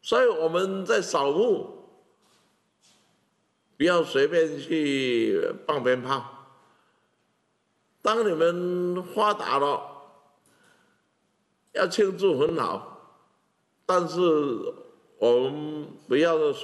所以我们在扫墓，不要随便去放鞭炮。当你们发达了，要庆祝很好，但是我们不要